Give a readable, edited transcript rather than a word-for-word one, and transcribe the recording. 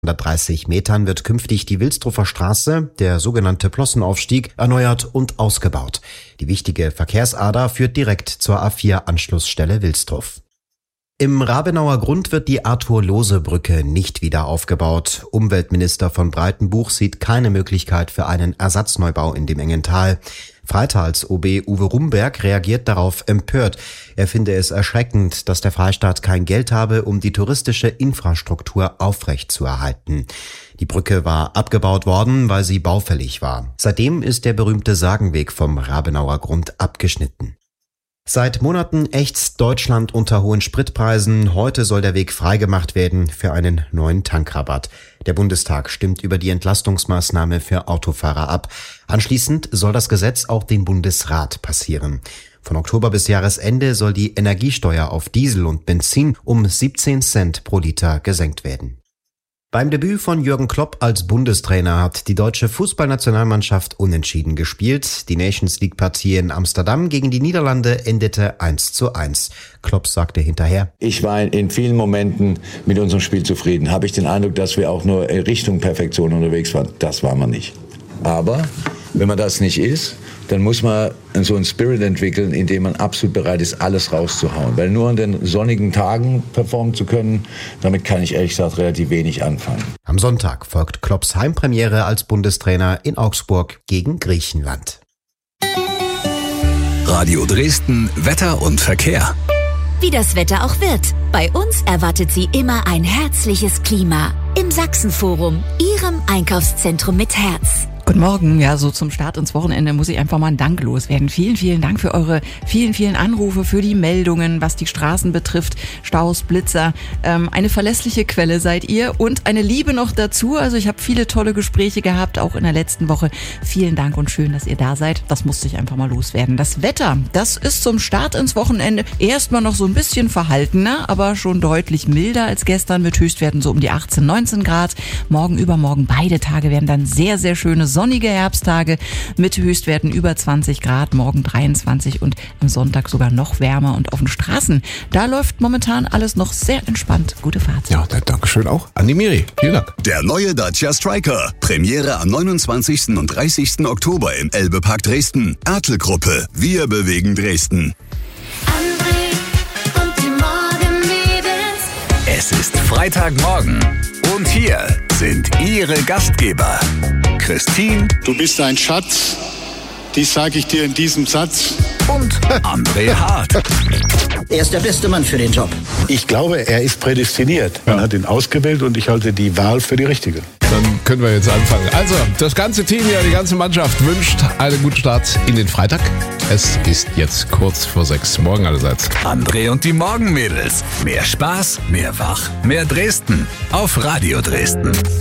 130 Metern wird künftig die Wilsdruffer Straße, der sogenannte Plossenaufstieg, erneuert und ausgebaut. Die wichtige Verkehrsader führt direkt zur A4-Anschlussstelle Wilsdruff. Im Rabenauer Grund wird die Arthur-Lohse-Brücke nicht wieder aufgebaut. Umweltminister von Breitenbuch sieht keine Möglichkeit für einen Ersatzneubau in dem engen Tal. Freitals-OB Uwe Rumberg reagiert darauf empört. Er finde es erschreckend, dass der Freistaat kein Geld habe, um die touristische Infrastruktur aufrechtzuerhalten. Die Brücke war abgebaut worden, weil sie baufällig war. Seitdem ist der berühmte Sagenweg vom Rabenauer Grund abgeschnitten. Seit Monaten ächzt Deutschland unter hohen Spritpreisen. Heute soll der Weg freigemacht werden für einen neuen Tankrabatt. Der Bundestag stimmt über die Entlastungsmaßnahme für Autofahrer ab. Anschließend soll das Gesetz auch den Bundesrat passieren. Von Oktober bis Jahresende soll die Energiesteuer auf Diesel und Benzin um 17 Cent pro Liter gesenkt werden. Beim Debüt von Jürgen Klopp als Bundestrainer hat die deutsche Fußballnationalmannschaft unentschieden gespielt. Die Nations-League-Partie in Amsterdam gegen die Niederlande endete 1:1. Klopp sagte hinterher: Ich war in vielen Momenten mit unserem Spiel zufrieden. Habe ich den Eindruck, dass wir auch nur Richtung Perfektion unterwegs waren. Das waren wir nicht. Aber wenn man das nicht ist, dann muss man so einen Spirit entwickeln, in dem man absolut bereit ist, alles rauszuhauen. Weil nur an den sonnigen Tagen performen zu können, damit kann ich ehrlich gesagt relativ wenig anfangen. Am Sonntag folgt Klopps Heimpremiere als Bundestrainer in Augsburg gegen Griechenland. Radio Dresden, Wetter und Verkehr. Wie das Wetter auch wird. Bei uns erwartet Sie immer ein herzliches Klima. Im Sachsenforum, Ihrem Einkaufszentrum mit Herz. Guten Morgen. Ja, so zum Start ins Wochenende muss ich einfach mal einen Dank loswerden. Vielen, vielen Dank für eure vielen Anrufe, für die Meldungen, was die Straßen betrifft. Staus, Blitzer. Eine verlässliche Quelle seid ihr und eine Liebe noch dazu. Also ich habe viele tolle Gespräche gehabt, auch in der letzten Woche. Vielen Dank und schön, dass ihr da seid. Das musste ich einfach mal loswerden. Das Wetter, das ist zum Start ins Wochenende erstmal noch so ein bisschen verhaltener, aber schon deutlich milder als gestern mit Höchstwerten so um die 18, 19 Grad. Morgen, übermorgen, beide Tage werden dann sehr, sehr schöne sonnige Herbsttage mit Höchstwerten über 20 Grad, morgen 23 und am Sonntag sogar noch wärmer. Und auf den Straßen, da läuft momentan alles noch sehr entspannt. Gute Fahrt. Ja, danke schön auch an die Miri. Vielen Dank. Der neue Dacia Stryker. Premiere am 29. und 30. Oktober im Elbe-Park Dresden. Ertl-Gruppe. Wir bewegen Dresden. André und die Morgenmädels. Es ist Freitagmorgen. Und hier sind Ihre Gastgeber. Christine. Du bist ein Schatz, dies sage ich dir in diesem Satz. Und André Hart. Er ist der beste Mann für den Job. Ich glaube, er ist prädestiniert. Man hat ihn ausgewählt und ich halte die Wahl für die richtige. Dann können wir jetzt anfangen. Also, das ganze Team hier, die ganze Mannschaft wünscht einen guten Start in den Freitag. Es ist jetzt kurz vor 6. Morgen allerseits. André und die Morgenmädels. Mehr Spaß, mehr Wach, mehr Dresden. Auf Radio Dresden.